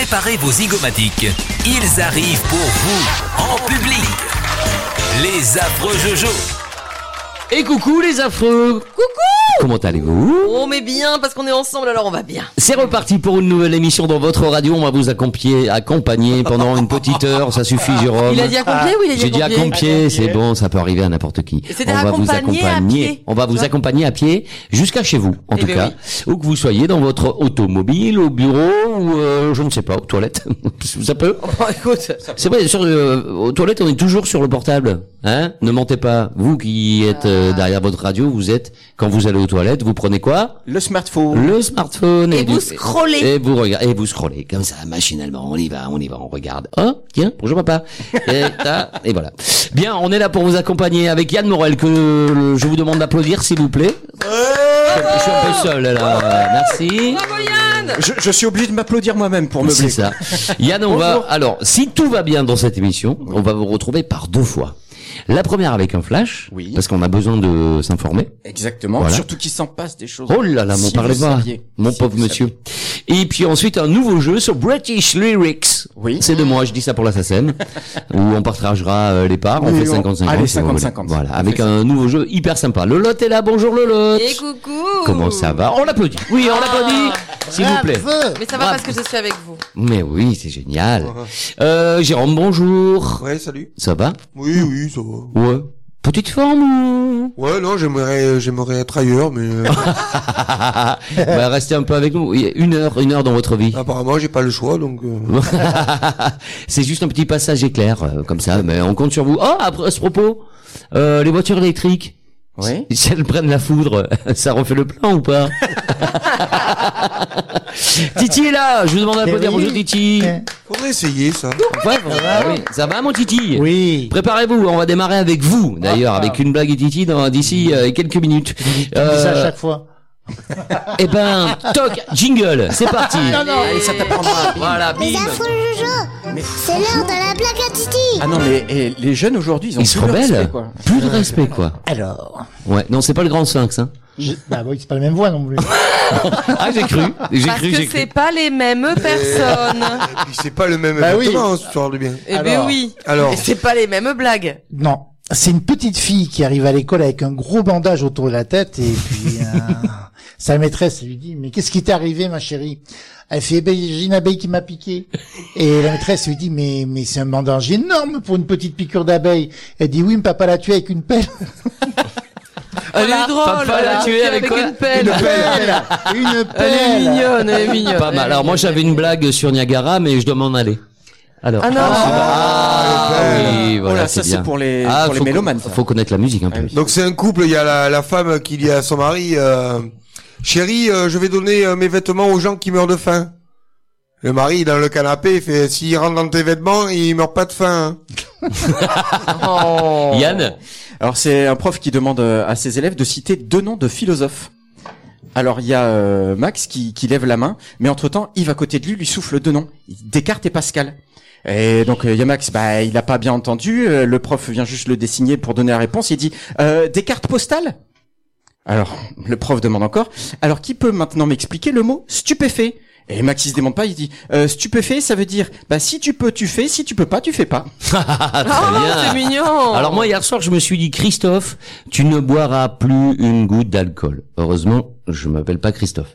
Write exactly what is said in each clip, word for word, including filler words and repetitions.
Préparez vos zygomatiques. Ils arrivent pour vous, en public. Les affreux Jojo. Et coucou les affreux. Coucou. Comment allez-vous? On met bien parce qu'on est ensemble, alors on va bien. C'est reparti pour une nouvelle émission dans votre radio. On va vous accompagner, accompagner pendant une petite heure. Ça suffit, Jérôme. Il a dit accompagner ou il a dit J'ai dit accompagner, c'est bon, ça peut arriver à n'importe qui. C'était On va vous accompagner accompagner. à pied. On va vous Tu vois accompagner à pied jusqu'à chez vous, en Eh tout ben cas, où que vous soyez, dans votre automobile, au bureau ou euh, je ne sais pas, aux toilettes. Ça peut. Bon, écoute, C'est vrai, sur, euh, aux toilettes, on est toujours sur le portable. Hein? Ne mentez pas. Vous qui êtes euh, derrière votre radio, vous êtes, quand vous allez aux toilettes, vous prenez quoi? Le smartphone. Le smartphone. Et vous du- scrollez. Et vous regardez, et vous scrollez. Comme ça, machinalement. On y va, on y va, on regarde. Oh, tiens, bonjour papa. Et, ta- et voilà. Bien, on est là pour vous accompagner avec Yann Morel, que euh, je vous demande d'applaudir, s'il vous plaît. Je suis un peu seul, là. Merci. bravo Yann. Je, je suis obligé de m'applaudir moi-même pour meubler. C'est ça. Yann, on va, alors, si tout va bien dans cette émission, on va vous retrouver par deux fois. La première avec un flash, Oui. parce qu'on a besoin de s'informer. Exactement. Voilà. Surtout qu'il s'en passe des choses. Oh là là, mon Si parlez vous pas, saviez. mon Si pauvre vous monsieur. Et puis ensuite un nouveau jeu sur British Lyrics. Oui. C'est de moi, je dis ça pour la S A C E M, où on partagera euh, les parts, on Oui, fait on- cinquante cinquante. allez, si vous cinquante voulez. cinquante. Voilà, On avec fait ça. un nouveau jeu hyper sympa. Le lot est là, bonjour le lot. Et coucou. Comment ça va? On l'applaudit. Oui, on l'applaudit, s'il vous plaît. Mais ça va parce que je suis avec vous. Mais oui, c'est génial. Euh, Jérôme, bonjour. Ouais, salut. Ça va? Oui, oui, ça va. Ouais. Petite forme ou? Ouais, non, j'aimerais, j'aimerais être ailleurs, mais euh, Bah, restez un peu avec nous. Il y a Une heure, une heure dans votre vie. apparemment, j'ai pas le choix, donc. euh, C'est juste un petit passage éclair, euh, comme ça, mais on compte sur vous. Oh, après, à ce propos, euh, les voitures électriques, Oui. si elles prennent la foudre, ça refait le plein ou pas? Titi est là, je vous demande un peu Eh dire oui. bonjour Titi. Faudrait essayer ça. Ouais, ah oui. Ça va mon Titi? Oui. Préparez-vous, on va démarrer avec vous, d'ailleurs, Ah. avec une blague et Titi dans d'ici euh, quelques minutes. Tu me dis ça à chaque fois. Eh ben, toc, jingle, c'est parti. Allez, ça t'apprendra. Voilà, Les bim. affreux Jojo, c'est l'heure de la blague à Titi. Ah non, mais eh, les jeunes aujourd'hui, ils ont Ils se plus de respect, rebellent. quoi. Plus de respect, quoi. Alors, Ouais, non, c'est pas le grand sphinx, hein. je... bah oui, c'est pas la même voix non plus. Ah, j'ai cru, j'ai Parce cru, que j'ai c'est cru. pas les mêmes personnes. Et puis c'est pas le même Bah oui. événement, ce soir de bien. Eh ben Alors. oui. Alors. Et c'est pas les mêmes blagues. Non, c'est une petite fille qui arrive à l'école avec un gros bandage autour de la tête et puis euh, sa maîtresse elle lui dit mais qu'est-ce qui t'est arrivé ma chérie? Elle fait eh ben, j'ai une abeille qui m'a piqué et la maîtresse lui dit mais mais c'est un bandage énorme pour une petite piqûre d'abeille. Elle dit oui mais papa l'a tué avec une pelle. Elle est drôle. Papa elle l'a a tué tué avec quoi? une pelle. Une pelle, une pelle. Elle est mignonne, elle est mignonne. Pas mal. Alors moi j'avais une blague sur Niagara, mais je dois m'en aller. Alors. Ah non. Ah, oui, Oh voilà, là, ça, c'est bien. c'est pour les- Ah, pour les faut mélomanes, co- ça. Faut connaître la musique un peu. Donc c'est un couple, il y a la, la femme qui dit à son mari, euh, chérie, euh, je vais donner euh, mes vêtements aux gens qui meurent de faim. Le mari, il est dans le canapé, il fait, s'il rentre dans tes vêtements, il meurt pas de faim. hein. Oh. Yann. Alors, c'est un prof qui demande euh, à ses élèves de citer deux noms de philosophes. Alors, il y a euh, Max qui, qui lève la main, mais entre-temps, Yves à côté de lui lui souffle deux noms. Descartes et Pascal. Et donc, euh, il y a Max, bah, il a pas bien entendu, euh, le prof vient juste le dessiner pour donner la réponse, il dit, euh, Descartes postales? Alors, le prof demande encore, alors qui peut maintenant m'expliquer le mot stupéfait? Et Max il se démonte pas, il dit, euh, stupéfait, ça veut dire, bah, si tu peux, tu fais, si tu peux pas, tu fais pas. Ah, très Oh, bien. c'est mignon. Alors moi hier soir je me suis dit Christophe, tu ne boiras plus une goutte d'alcool. Heureusement, je m'appelle pas Christophe.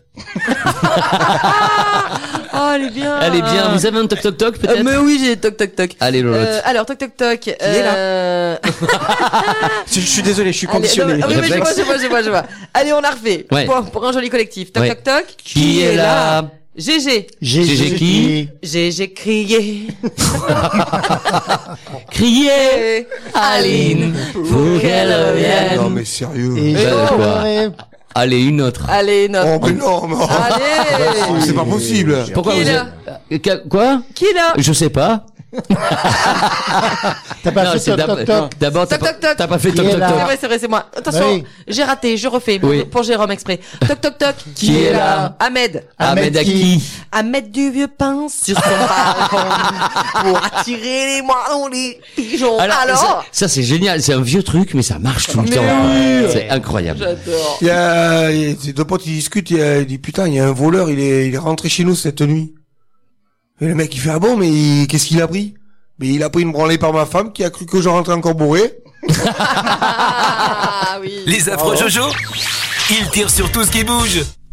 Oh, elle est bien. Elle est bien. Vous avez un toc toc toc Euh, peut-être? mais oui, j'ai toc toc toc. Allez Lolotte. Euh, alors toc toc toc. Qui est là Je suis désolé, je suis Allez, conditionné. non, mais- ah oui, mais je vois, Réflexe. je vois, je vois, je vois. Allez, on la refait. Ouais. Pour, pour un joli collectif. Toc Ouais. toc toc. Qui est là? G G. J'ai G G qui G G crié. Criez Aline, faut qu'elle Non revienne. mais sérieux. Et Bah, je quoi pleurais. Allez, une autre. Allez, notre. Oh mais non, mais Allez. c'est pas possible. Pourquoi Qui est vous là êtes... Euh, Quoi? Qui est là? Je sais pas. T'as pas Non, fait c'est toc d'ab- toc toc. D'abord, t'as Toc, pas, toc, toc. t'as pas fait Qui toc est toc là C'est toc. vrai, c'est vrai, c'est moi. Attention, Oui. j'ai raté, je refais Oui. pour Jérôme exprès. Toc toc toc. Qui est là? Ahmed. Ahmed Ahmed Aki. Ahmed du vieux pain sur son balcon pour attirer les moineaux, les pigeons. Alors, Alors, ça, ça, c'est génial, c'est un vieux truc, mais ça marche tout le Mais temps. oui. C'est incroyable. j'adore. Il y a, il y a- ces deux potes, ils discutent, il, y a, il dit, putain, il y a un voleur, il est, il est rentré chez nous cette nuit. Et le mec il fait ah bon mais qu'est-ce qu'il a pris? Mais il a pris une branlée par ma femme qui a cru que je rentrais encore bourré. Ah oui. Les affreux Jojo, ils tirent sur tout ce qui bouge.